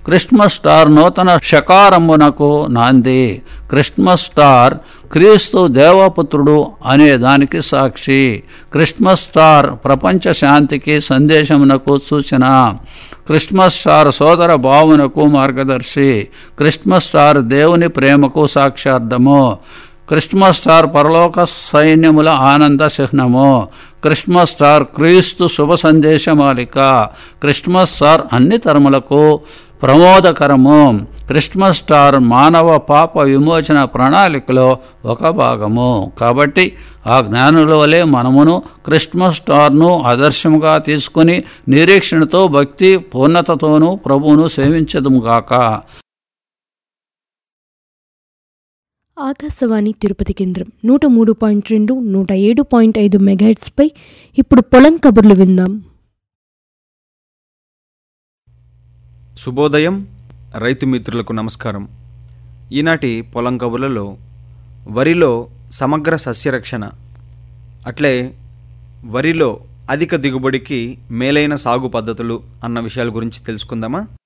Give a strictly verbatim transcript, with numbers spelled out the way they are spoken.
Christmas star నూతన శకారంభునకు నాంది. Christmas star క్రీస్తు దేవపుత్రుడు అనే దానికి సాక్షి. క్రిస్మస్ స్టార్ ప్రపంచ శాంతికి సందేశమునకు సూచన. క్రిస్మస్ స్టార్ సోదర భావనకు మార్గదర్శి. క్రిస్మస్ స్టార్ దేవుని ప్రేమకు సాక్షార్థము. క్రిస్మస్ స్టార్ పరలోక సైన్యముల ఆనంద చిహ్నము. క్రిస్మస్ స్టార్ క్రీస్తు శుభ సందేశమాలిక. క్రిస్మస్ స్టార్ అన్ని తరములకు ప్రమోదకరము. క్రిస్మస్ స్టార్ మానవ పాప విమోచన ప్రణాళికలో ఒక భాగము. కాబట్టి ఆ జ్ఞానుల వలె మనమును క్రిస్మస్ స్టార్ను ఆదర్శముగా తీసుకుని నిరీక్షణతో భక్తి పూర్ణతతోనూ ప్రభువును సేవించదుముగాక. ఆకాశవాణి తిరుపతి కేంద్రం నూట మూడు పాయింట్ రెండు నూట ఏడు పాయింట్ ఐదు మెగాహెర్ట్జ్పై ఇప్పుడు పొలం కబుర్లు విందాం. శుభోదయం రైతు మిత్రులకు నమస్కారం. ఈనాటి పొలం కబుర్లలో వరిలో సమగ్ర సస్యరక్షణ, అట్లే వరిలో అధిక దిగుబడికి మేలైన సాగు పద్ధతులు అన్న విషయాల గురించి తెలుసుకుందామా.